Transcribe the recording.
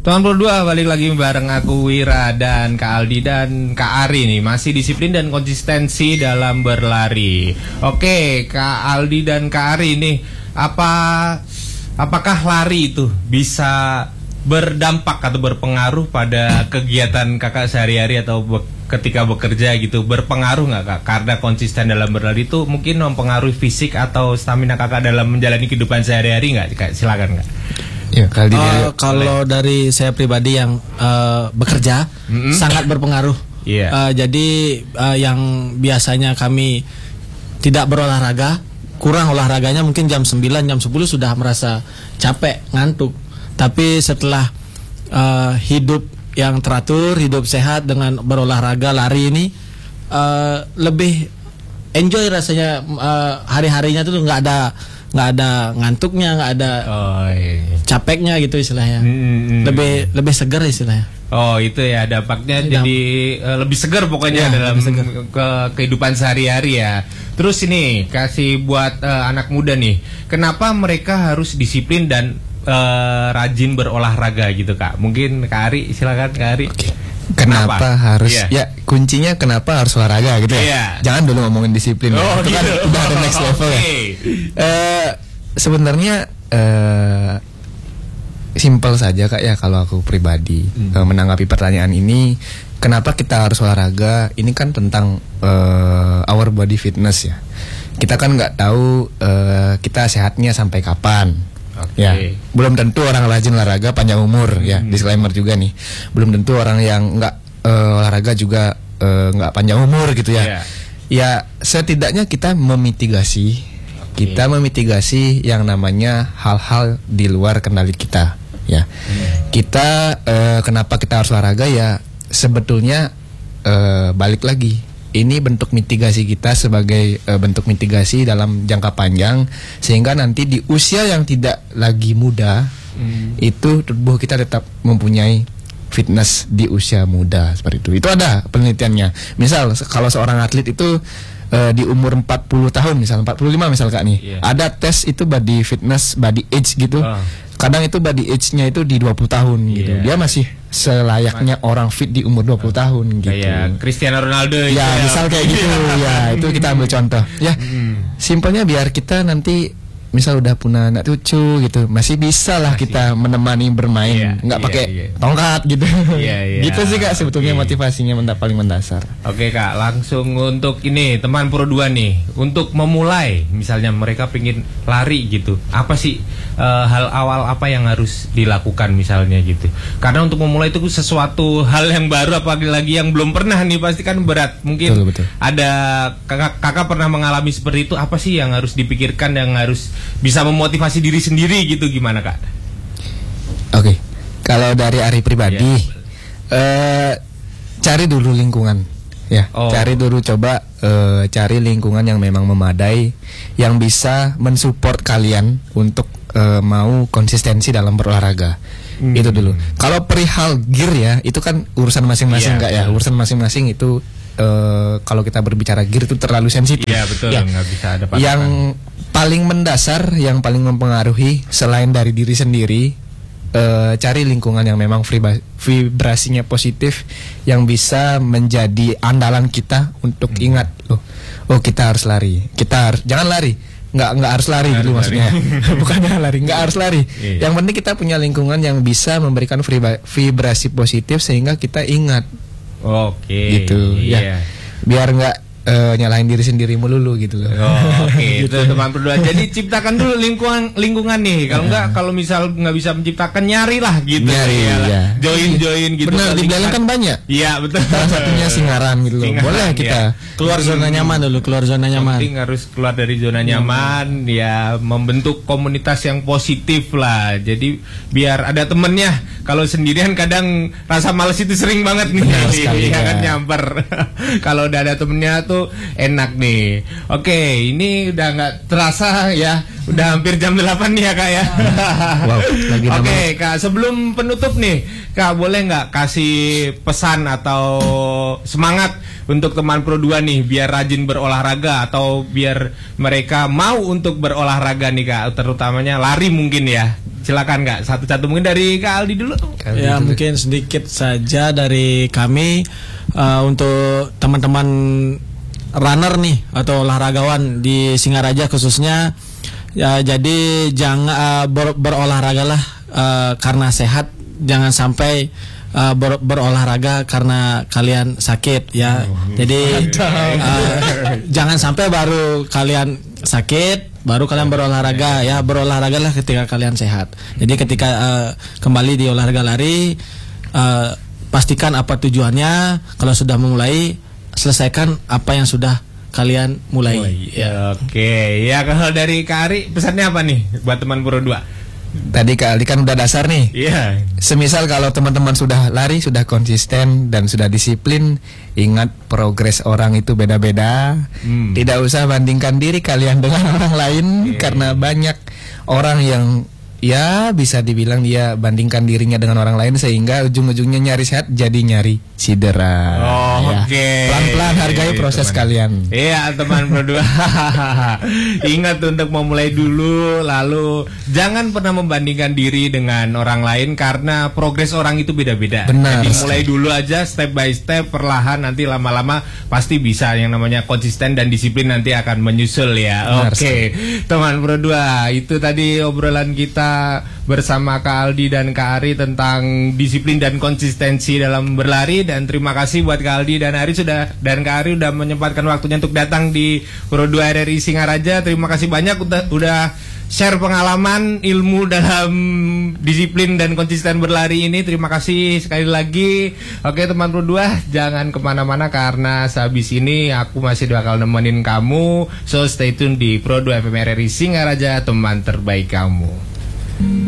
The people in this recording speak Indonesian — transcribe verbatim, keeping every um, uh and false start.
Teman berdua balik lagi bareng aku Wira dan Kak Aldi dan Kak Ari nih, masih disiplin dan konsistensi dalam berlari. Oke, Kak Aldi dan Kak Ari nih, apa apakah lari itu bisa berdampak atau berpengaruh pada kegiatan kakak sehari-hari atau be- ketika bekerja gitu, berpengaruh nggak Kak? Karena konsisten dalam berlari itu mungkin mempengaruhi fisik atau stamina kakak dalam menjalani kehidupan sehari-hari nggak? Kak, silakan Kak. Ya, kali uh, kalau dari saya pribadi yang uh, bekerja mm-hmm. sangat berpengaruh. Yeah. Uh, jadi uh, yang biasanya kami tidak berolahraga, kurang olahraganya mungkin jam sembilan, jam sepuluh sudah merasa capek, ngantuk. Tapi setelah uh, hidup yang teratur, hidup sehat dengan berolahraga, lari ini uh, lebih enjoy rasanya, uh, hari-harinya tuh nggak ada nggak ada ngantuknya, nggak ada oh, iya. capeknya gitu istilahnya. Hmm, lebih lebih segar istilahnya. Oh itu ya dampaknya Damp- jadi uh, lebih segar pokoknya ya, dalam ke kehidupan sehari-hari ya. Terus ini kasih buat uh, anak muda nih, kenapa mereka harus disiplin dan uh, rajin berolahraga gitu Kak? Mungkin Kak Ari, silakan Kak Ari. Okay. Kenapa, kenapa harus yeah. ya kuncinya kenapa harus olahraga gitu ya? Yeah. Jangan dulu ngomongin disiplin. Oh, ya. Itu gitu. kan udah ada next level okay. ya. Uh, sebenarnya uh, simpel saja Kak ya kalau aku pribadi hmm. uh, menanggapi pertanyaan ini, kenapa kita harus olahraga? Ini kan tentang uh, our body fitness ya. Kita kan nggak tahu uh, kita sehatnya sampai kapan. Okay. Ya, belum tentu orang rajin olahraga panjang umur hmm. ya, disclaimer juga nih. Belum tentu orang yang nggak uh, olahraga juga nggak uh, panjang umur gitu ya. Yeah. Ya, setidaknya kita memitigasi, okay. kita memitigasi yang namanya hal-hal di luar kendali kita. Ya, hmm. kita uh, kenapa kita harus olahraga ya? Sebetulnya uh, balik lagi. Ini bentuk mitigasi kita sebagai uh, bentuk mitigasi dalam jangka panjang, sehingga nanti di usia yang tidak lagi muda hmm. itu tubuh kita tetap mempunyai fitness di usia muda seperti itu. Itu ada penelitiannya. Misal kalau seorang atlet itu uh, di umur empat puluh tahun, misal empat puluh lima misal Kak nih, yeah. ada tes itu body fitness, body age gitu. Oh. Kadang itu body age-nya itu di dua puluh tahun yeah. gitu. Dia masih selayaknya Mas. orang fit di umur dua puluh tahun gitu. Kayak Cristiano Ronaldo ya, ya misal kayak gitu ya. Itu kita ambil contoh. Ya. Hmm. Simpelnya biar kita nanti misal udah punya anak cucu gitu, masih bisa lah masih. kita menemani bermain, yeah, nggak yeah, pakai yeah. tongkat gitu. Yeah, yeah. Gitu sih Kak sebetulnya okay. motivasinya menda- paling mendasar. Oke okay, Kak, langsung untuk ini teman Pro dua nih, untuk memulai misalnya mereka pengen lari gitu, apa sih uh, hal awal apa yang harus dilakukan misalnya gitu? Karena untuk memulai itu sesuatu hal yang baru, apalagi lagi yang belum pernah nih, pasti kan berat. Mungkin betul, betul. ada kakak, kakak pernah mengalami seperti itu, apa sih yang harus dipikirkan, yang harus bisa memotivasi diri sendiri gitu, gimana Kak? Oke, okay. Kalau dari Ari pribadi, yeah. uh, cari dulu lingkungan, ya, oh. cari dulu coba uh, cari lingkungan yang memang memadai, yang bisa mensupport kalian untuk uh, mau konsistensi dalam berolahraga. Hmm. Itu dulu. Kalau perihal gear ya, itu kan urusan masing-masing yeah, Kak ya, urusan masing-masing itu. Uh, kalau kita berbicara gear itu terlalu sensitif. Iya betul, ya. Nggak bisa ada patokan. Yang paling mendasar, yang paling mempengaruhi selain dari diri sendiri, uh, cari lingkungan yang memang vibrasinya positif, yang bisa menjadi andalan kita untuk hmm. ingat, oh, oh kita harus lari, kita harus jangan lari, nggak nggak harus lari gitu maksudnya, bukan jangan lari, nggak harus lari. Iya. Yang penting kita punya lingkungan yang bisa memberikan vibrasi positif sehingga kita ingat. Oke, gitu iya. ya, biar nggak uh, nyalahin diri sendiri melulu gitu loh. Oh, oke, okay. gitu. Itu teman berdua. Jadi ciptakan dulu lingkungan lingkungan nih. Kalau nggak, kalau misal nggak bisa menciptakan, nyarilah gitu. Nyari, ya. Join join gitu. Benar, di dalam kan banyak. Iya betul. Salah satunya Singaran gitu loh. Singaran, boleh kita ya. keluar zona nyaman dulu, keluar zona nyaman. Penting harus keluar dari zona nyaman, hmm. ya membentuk komunitas yang positif lah. Jadi biar ada temennya. Kalau sendirian kadang rasa malas itu sering banget nih. Sekali, ya kan nyamper. Kalau udah ada temennya tuh enak nih. Oke, ini udah nggak terasa ya Udah hampir jam delapan nih ya Kak ya. Wow, lagi Oke nama- Kak, sebelum penutup nih Kak, boleh nggak kasih pesan atau semangat untuk teman Pro dua nih biar rajin berolahraga atau biar mereka mau untuk berolahraga nih Kak, terutamanya lari mungkin ya. Silakan Kak, satu-satu mungkin dari Kak Aldi dulu. Ya mungkin sedikit saja dari kami uh, untuk teman-teman runner nih atau olahragawan di Singaraja khususnya. Ya, jadi jangan uh, ber, berolahragalah uh, karena sehat, jangan sampai uh, ber, berolahraga karena kalian sakit ya. Oh, jadi uh, jangan sampai baru kalian sakit baru kalian berolahraga ya. Berolahragalah ketika kalian sehat. Jadi ketika uh, kembali di olahraga lari, uh, pastikan apa tujuannya. Kalau sudah memulai, selesaikan apa yang sudah kalian mulai. Oh, iya. Oke, ya kalau dari Kak Ari pesannya apa nih buat teman Pro dua? Tadi Kak Aldi kan udah dasar nih. Iya. Semisal kalau teman-teman sudah lari, sudah konsisten dan sudah disiplin, ingat progres orang itu beda-beda. Hmm. Tidak usah bandingkan diri kalian dengan orang lain, Oke. karena banyak orang yang ya bisa dibilang dia bandingkan dirinya dengan orang lain sehingga ujung-ujungnya nyari sehat jadi nyari cedera. Oh, Ya. oke. Pelan-pelan hargai Iya, proses teman. kalian. Iya teman Pro dua. Ingat untuk memulai dulu, lalu jangan pernah membandingkan diri dengan orang lain karena progres orang itu beda-beda. Benar. Jadi mulai dulu aja step by step, perlahan, nanti lama-lama pasti bisa. Yang namanya konsisten dan disiplin nanti akan menyusul ya. Benar Oke, teman Pro dua, itu tadi obrolan kita bersama Kak Aldi dan Kak Ari tentang disiplin dan konsistensi dalam berlari. Dan terima kasih buat Kak Aldi dan Ari sudah dan Kak Ari udah menyempatkan waktunya untuk datang di Pro dua R R I Singaraja. Terima kasih banyak udah, udah share pengalaman ilmu dalam disiplin dan konsisten berlari ini. Terima kasih sekali lagi. Oke teman Pro dua, jangan kemana-mana karena sehabis ini aku masih bakal nemenin kamu. So stay tune di Pro dua F M R R I Singaraja, teman terbaik kamu.